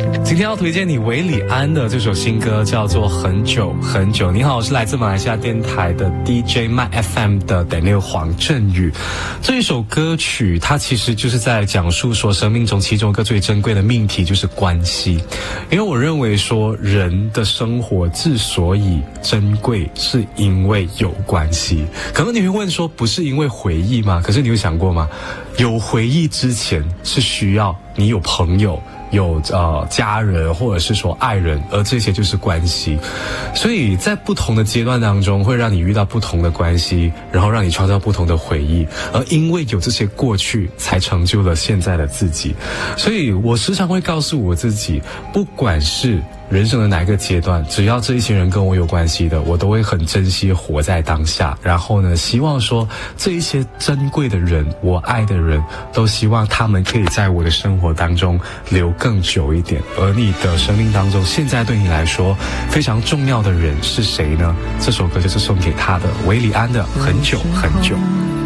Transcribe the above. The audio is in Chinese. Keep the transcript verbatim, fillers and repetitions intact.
今天要推荐你韦礼安的这首新歌，叫做《很久很久》。你好，我是来自马来西亚电台的 D J My F M 的 Daniel 黄振宇。这一首歌曲，它其实就是在讲述说，生命中其中一个最珍贵的命题就是关系。因为我认为说，人的生活之所以珍贵，是因为有关系。可能你会问说，不是因为回忆吗？可是你有想过吗？有回忆之前，是需要你有朋友。有呃家人或者是说爱人，而这些就是关系。所以在不同的阶段当中，会让你遇到不同的关系，然后让你创造不同的回忆，而因为有这些过去，才成就了现在的自己。所以我时常会告诉我自己，不管是人生的哪一个阶段，只要这一些人跟我有关系的，我都会很珍惜活在当下。然后呢，希望说这一些珍贵的人，我爱的人，都希望他们可以在我的生活当中留更久一点。而你的生命当中，现在对你来说非常重要的人是谁呢？这首歌就是送给他的，韦礼安的《很久很久》。